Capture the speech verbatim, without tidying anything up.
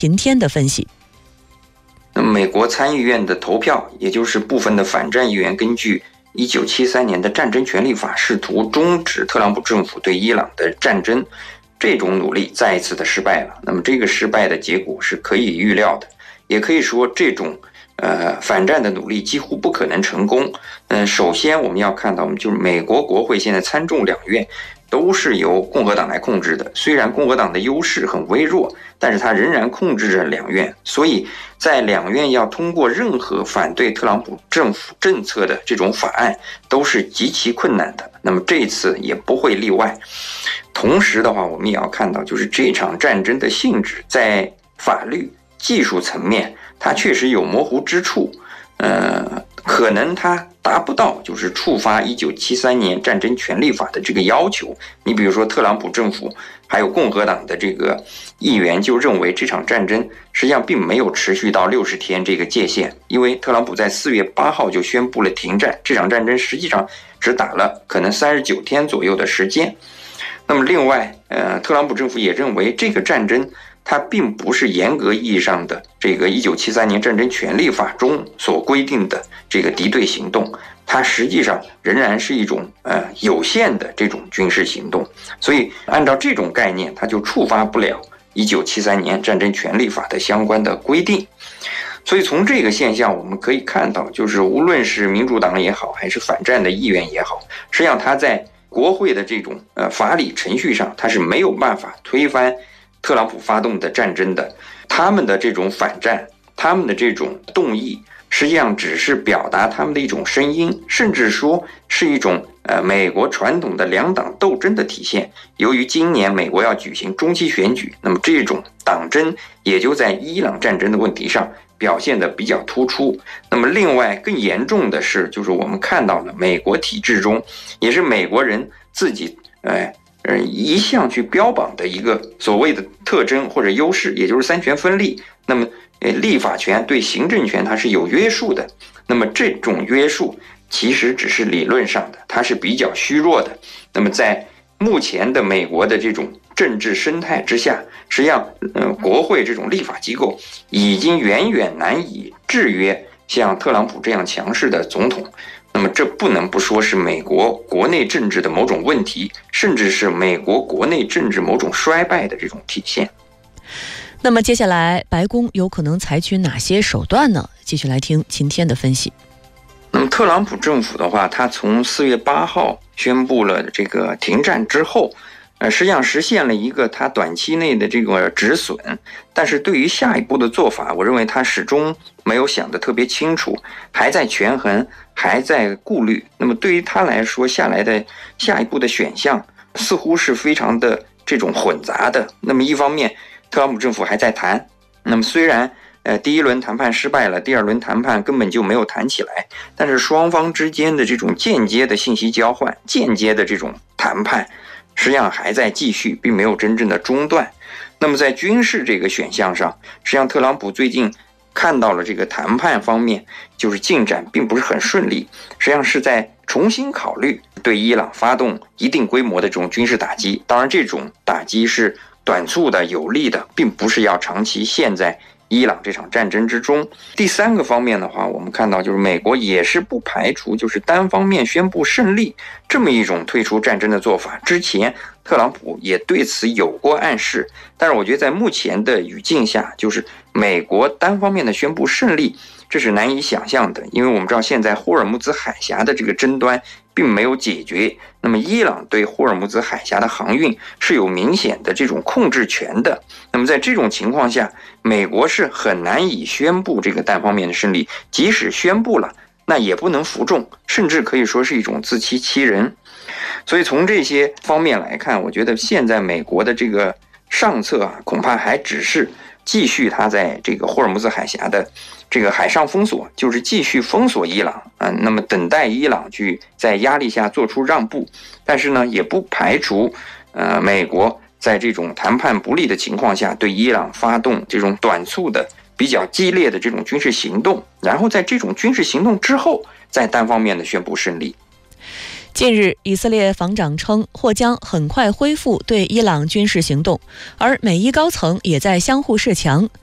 今天的分析。 那么美国参议院的投票，也就是部分的反战议员根据一九七三年的战争权利法试图终止特朗普政府对伊朗的战争，这种努力再一次的失败了。那么这个失败的结果是可以预料的，也可以说这种呃反战的努力几乎不可能成功。嗯，首先我们要看到，就是美国国会现在参众两院都是由共和党来控制的，虽然共和党的优势很微弱，但是它仍然控制着两院，所以在两院要通过任何反对特朗普政府政策的这种法案都是极其困难的。那么这一次也不会例外。同时的话，我们也要看到，就是这场战争的性质在法律技术层面，它确实有模糊之处，呃，可能它达不到就是触发一九七三年战争权利法的这个要求。你比如说，特朗普政府还有共和党的这个议员就认为这场战争实际上并没有持续到六十天这个界限，因为特朗普在四月八号就宣布了停战，这场战争实际上只打了可能三十九天左右的时间。那么另外，呃，特朗普政府也认为这个战争它并不是严格意义上的这个一九七三年战争权利法中所规定的这个敌对行动，它实际上仍然是一种呃有限的这种军事行动，所以按照这种概念，它就触发不了一九七三年战争权利法的相关的规定。所以从这个现象我们可以看到，就是无论是民主党也好，还是反战的议员也好，实际上他在国会的这种呃法理程序上，他是没有办法推翻特朗普发动的战争的。他们的这种反战，他们的这种动议，实际上只是表达他们的一种声音，甚至说是一种呃美国传统的两党斗争的体现。由于今年美国要举行中期选举，那么这种党争也就在伊朗战争的问题上表现得比较突出。那么另外更严重的是，就是我们看到了美国体制中，也是美国人自己呃呃一向去标榜的一个所谓的特征或者优势，也就是三权分立。那么呃立法权对行政权它是有约束的，那么这种约束其实只是理论上的，它是比较虚弱的。那么在目前的美国的这种政治生态之下，实际上呃国会这种立法机构已经远远难以制约像特朗普这样强势的总统。那么这不能不说是美国国内政治的某种问题，甚至是美国国内政治某种衰败的这种体现。 那么接下来白宫有可能采取哪些手段呢？继续来听秦天的分析。 那么特朗普政府的话，他从四月八号宣布了这个停战之后，呃，实际上实现了一个他短期内的这个止损，但是对于下一步的做法，我认为他始终没有想得特别清楚，还在权衡，还在顾虑。那么对于他来说，下来的下一步的选项似乎是非常的这种混杂的。那么一方面，特朗普政府还在谈，那么虽然呃，第一轮谈判失败了，第二轮谈判根本就没有谈起来，但是双方之间的这种间接的信息交换，间接的这种谈判实际上还在继续，并没有真正的中断。那么在军事这个选项上，实际上特朗普最近看到了这个谈判方面就是进展并不是很顺利，实际上是在重新考虑对伊朗发动一定规模的这种军事打击。当然这种打击是短促的有力的，并不是要长期陷在伊朗这场战争之中。第三个方面的话，我们看到就是美国也是不排除就是单方面宣布胜利这么一种退出战争的做法。之前特朗普也对此有过暗示，但是我觉得在目前的语境下，就是美国单方面的宣布胜利，这是难以想象的。因为我们知道现在霍尔木兹海峡的这个争端并没有解决，那么伊朗对霍尔木兹海峡的航运是有明显的这种控制权的。那么在这种情况下，美国是很难以宣布这个单方面的胜利，即使宣布了，那也不能服众，甚至可以说是一种自欺欺人。所以从这些方面来看，我觉得现在美国的这个上策啊，恐怕还只是继续他在这个霍尔木兹海峡的这个海上封锁，就是继续封锁伊朗啊，那么等待伊朗去在压力下做出让步。但是呢，也不排除呃美国在这种谈判不利的情况下，对伊朗发动这种短促的比较激烈的这种军事行动，然后在这种军事行动之后再单方面的宣布胜利。 近日，以色列防长称或将很快恢复对伊朗军事行动，而美伊高层也在相互示强，